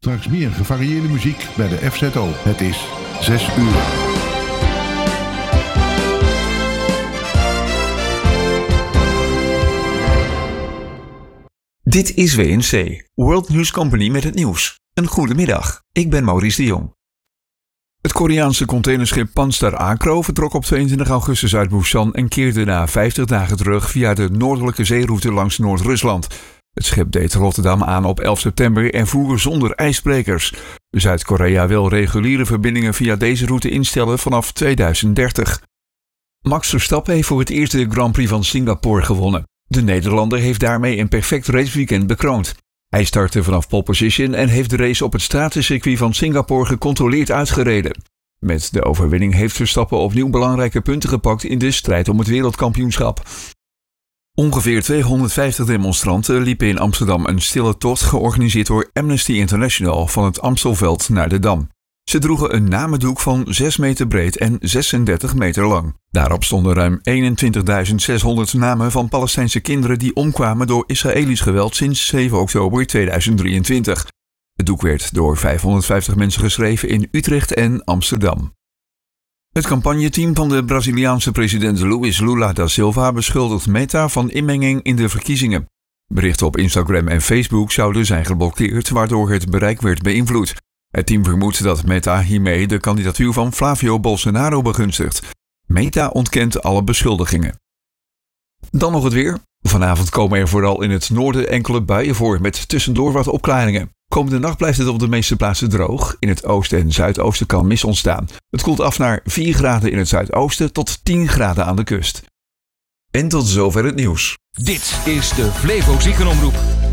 Straks meer gevarieerde muziek bij de FZO. Het is 6 uur. Dit is WNC, World News Company met het nieuws. Een goede middag, ik ben Maurice de Jong. Het Koreaanse containerschip Panstar Acro vertrok op 22 augustus uit Busan en keerde na 50 dagen terug via de noordelijke zeeroute langs Noord-Rusland. Het schip deed Rotterdam aan op 11 september en voer zonder ijsbrekers. Zuid-Korea wil reguliere verbindingen via deze route instellen vanaf 2030. Max Verstappen heeft voor het eerst de Grand Prix van Singapore gewonnen. De Nederlander heeft daarmee een perfect raceweekend bekroond. Hij startte vanaf pole position en heeft de race op het stratencircuit van Singapore gecontroleerd uitgereden. Met de overwinning heeft Verstappen opnieuw belangrijke punten gepakt in de strijd om het wereldkampioenschap. Ongeveer 250 demonstranten liepen in Amsterdam een stille tocht georganiseerd door Amnesty International van het Amstelveld naar de Dam. Ze droegen een namendoek van 6 meter breed en 36 meter lang. Daarop stonden ruim 21.600 namen van Palestijnse kinderen die omkwamen door Israëlisch geweld sinds 7 oktober 2023. Het doek werd door 550 mensen geschreven in Utrecht en Amsterdam. Het campagneteam van de Braziliaanse president Luiz Lula da Silva beschuldigt Meta van inmenging in de verkiezingen. Berichten op Instagram en Facebook zouden zijn geblokkeerd, waardoor het bereik werd beïnvloed. Het team vermoedt dat Meta hiermee de kandidatuur van Flavio Bolsonaro begunstigt. Meta ontkent alle beschuldigingen. Dan nog het weer. Vanavond komen er vooral in het noorden enkele buien voor met tussendoor wat opklaringen. Komende nacht blijft het op de meeste plaatsen droog. In het oosten en zuidoosten kan mist ontstaan. Het koelt af naar 4 graden in het zuidoosten tot 10 graden aan de kust. En tot zover het nieuws. Dit is de Flevo Ziekenomroep.